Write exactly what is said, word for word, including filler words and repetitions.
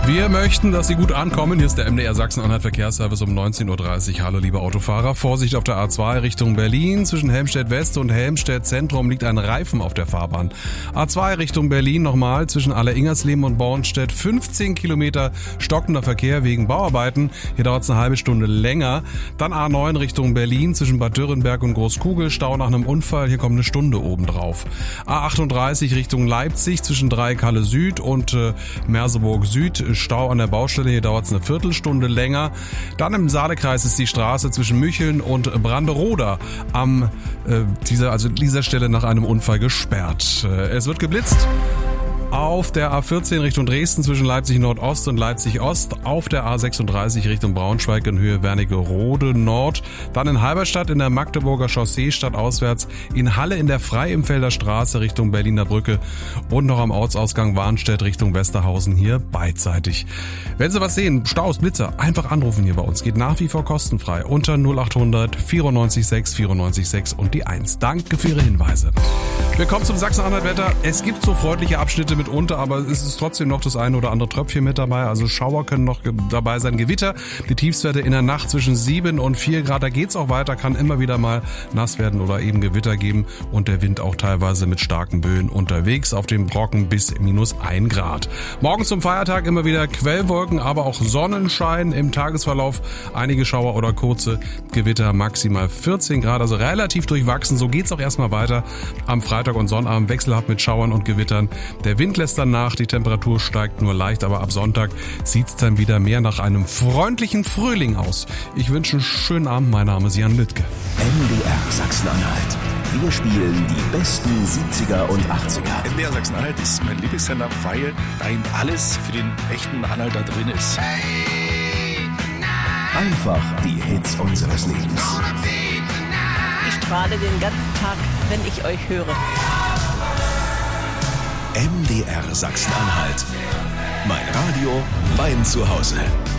Wir möchten, dass Sie gut ankommen. Hier ist der M D R Sachsen-Anhalt Verkehrsservice um neunzehn Uhr dreißig. Hallo liebe Autofahrer. Vorsicht auf der A zwei Richtung Berlin. Zwischen Helmstedt West und Helmstedt Zentrum liegt ein Reifen auf der Fahrbahn. A zwei Richtung Berlin nochmal zwischen Aller-Ingersleben und Bornstedt. fünfzehn Kilometer stockender Verkehr wegen Bauarbeiten. Hier dauert es eine halbe Stunde länger. Dann A neun Richtung Berlin zwischen Bad Dürrenberg und Großkugel. Stau nach einem Unfall. Hier kommt eine Stunde obendrauf. A achtunddreißig Richtung Leipzig zwischen Dreieckhalle Süd und äh, Merseburg Süd. Stau an der Baustelle, hier dauert es eine Viertelstunde länger. Dann im Saalekreis ist die Straße zwischen Mücheln und Branderoda am äh, dieser, also dieser Stelle nach einem Unfall gesperrt. Äh, es wird geblitzt. Auf der A vierzehn Richtung Dresden zwischen Leipzig Nordost und Leipzig Ost, auf der A sechsunddreißig Richtung Braunschweig in Höhe Wernigerode Nord, dann in Halberstadt in der Magdeburger Chaussee stadtauswärts, in Halle in der Freiimfelder Straße Richtung Berliner Brücke und noch am Ortsausgang Warnstedt Richtung Westerhausen hier beidseitig. Wenn Sie was sehen, Staus, Blitzer, einfach anrufen hier bei uns, geht nach wie vor kostenfrei unter null achthundert vierundneunzig sechs vierundneunzig sechs und die eins. Danke für Ihre Hinweise. Wir kommen zum Sachsen-Anhalt-Wetter. Es gibt so freundliche Abschnitte mitunter, aber es ist trotzdem noch das eine oder andere Tröpfchen mit dabei. Also Schauer können noch ge- dabei sein. Gewitter, die Tiefstwerte in der Nacht zwischen sieben und vier Grad. Da geht's auch weiter, kann immer wieder mal nass werden oder eben Gewitter geben. Und der Wind auch teilweise mit starken Böen unterwegs. Auf dem Brocken bis minus ein Grad. Morgen zum Feiertag immer wieder Quellwolken, aber auch Sonnenschein im Tagesverlauf. Einige Schauer oder kurze Gewitter, maximal vierzehn Grad. Also relativ durchwachsen. So geht's auch erstmal weiter. Am Freitag und Sonnabend wechselhaft mit Schauern und Gewittern. Der Wind lässt dann nach, die Temperatur steigt nur leicht, aber ab Sonntag sieht's dann wieder mehr nach einem freundlichen Frühling aus. Ich wünsche einen schönen Abend, mein Name ist Jan Lüttke. M D R Sachsen-Anhalt. Wir spielen die besten siebziger und achtziger. M D R Sachsen-Anhalt ist mein Lieblingssender, weil da eben alles für den echten Anhalter drin ist. Einfach die Hits unseres Lebens. Ich strahle den ganzen Tag, wenn ich euch höre. M D R Sachsen-Anhalt. Mein Radio, mein Zuhause.